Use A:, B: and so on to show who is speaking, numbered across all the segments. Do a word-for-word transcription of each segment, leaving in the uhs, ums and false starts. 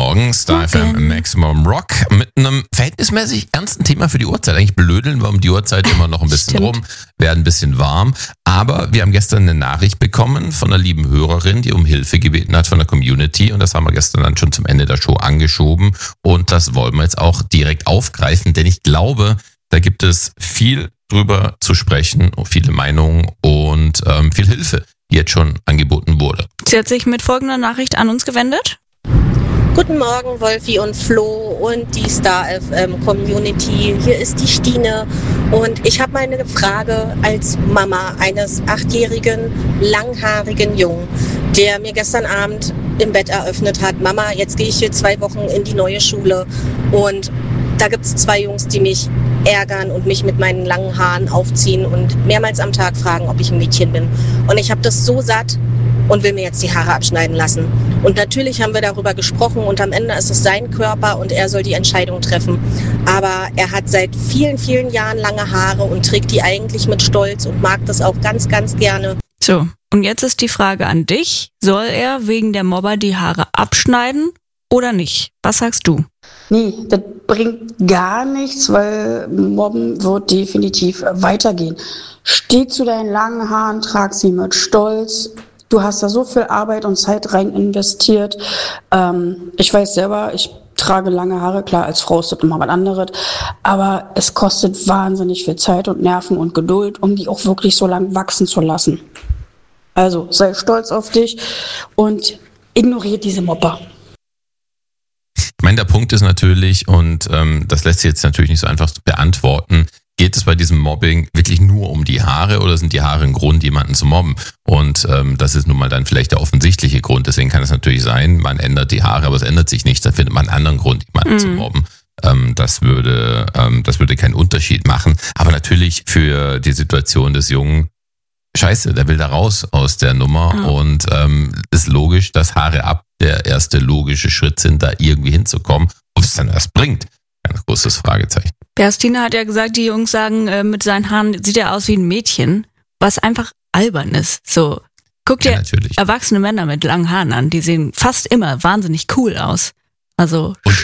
A: Morgen, Star F M Maximum Rock mit einem verhältnismäßig ernsten Thema für die Uhrzeit. Eigentlich blödeln wir um die Uhrzeit immer noch ein bisschen
B: Stimmt.
A: rum, werden ein bisschen warm. Aber wir haben gestern eine Nachricht bekommen von einer lieben Hörerin, die um Hilfe gebeten hat von der Community. Und das haben wir gestern dann schon zum Ende der Show angeschoben. Und das wollen wir jetzt auch direkt aufgreifen, denn ich glaube, da gibt es viel drüber zu sprechen, viele Meinungen und ähm, viel Hilfe, die jetzt schon angeboten wurde.
B: Sie hat sich mit folgender Nachricht an uns gewendet.
C: Guten Morgen, Wolfi und Flo und die Star F M Community. Hier ist die Stine und ich habe mal eine Frage als Mama eines achtjährigen, langhaarigen Jungen, der mir gestern Abend im Bett eröffnet hat: Mama, jetzt gehe ich hier zwei Wochen in die neue Schule und da gibt es zwei Jungs, die mich ärgern und mich mit meinen langen Haaren aufziehen und mehrmals am Tag fragen, ob ich ein Mädchen bin. Und ich habe das so satt und will mir jetzt die Haare abschneiden lassen. Und natürlich haben wir darüber gesprochen und am Ende ist es sein Körper und er soll die Entscheidung treffen. Aber er hat seit vielen, vielen Jahren lange Haare und trägt die eigentlich mit Stolz und mag das auch ganz, ganz gerne.
B: So, und jetzt ist die Frage an dich. Soll er wegen der Mobber die Haare abschneiden oder nicht? Was sagst du?
D: Nee, das bringt gar nichts, weil Mobben wird definitiv weitergehen. Steh zu deinen langen Haaren, trag sie mit Stolz. Du hast da so viel Arbeit und Zeit rein investiert. Ähm, ich weiß selber, ich trage lange Haare, klar, als Frau ist das immer was anderes, aber es kostet wahnsinnig viel Zeit und Nerven und Geduld, um die auch wirklich so lang wachsen zu lassen. Also sei stolz auf dich und ignoriere diese Mobber.
A: Ich meine, der Punkt ist natürlich, und ähm, das lässt sich jetzt natürlich nicht so einfach beantworten, geht es bei diesem Mobbing wirklich nur um die Haare oder sind die Haare ein Grund, jemanden zu mobben? Und ähm, das ist nun mal dann vielleicht der offensichtliche Grund. Deswegen kann es natürlich sein, man ändert die Haare, aber es ändert sich nichts. Dann findet man einen anderen Grund, jemanden mhm. zu mobben. Ähm, das würde, ähm, das würde keinen Unterschied machen. Aber natürlich für die Situation des Jungen, scheiße, der will da raus aus der Nummer ja. und ähm, ist logisch, dass Haare ab der erste logische Schritt sind, da irgendwie hinzukommen. Ob es dann erst bringt, ein großes Fragezeichen.
B: Kerstina hat ja gesagt, die Jungs sagen, äh, mit seinen Haaren sieht er aus wie ein Mädchen, was einfach albern ist. So, guck dir
A: ja, natürlich.
B: erwachsene Männer mit langen Haaren an, die sehen fast immer wahnsinnig cool aus. Also
A: und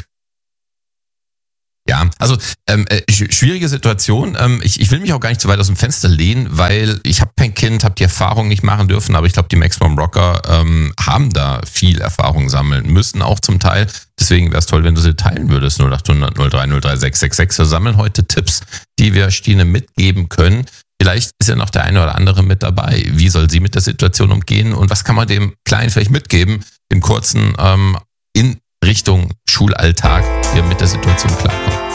A: ja, also ähm, äh, schwierige Situation. Ähm, ich, ich will mich auch gar nicht zu weit aus dem Fenster lehnen, weil ich habe kein Kind, habe die Erfahrung nicht machen dürfen, aber ich glaube, die Maximum Rocker ähm, haben da viel Erfahrung sammeln müssen, auch zum Teil. Deswegen wäre es toll, wenn du sie teilen würdest. null acht hundert null drei null drei sechs sechs sechs. Wir sammeln heute Tipps, die wir Stine mitgeben können. Vielleicht ist ja noch der eine oder andere mit dabei. Wie soll sie mit der Situation umgehen und was kann man dem Kleinen vielleicht mitgeben, dem Kurzen ähm, in Richtung Schulalltag, der mit der Situation klarkommt?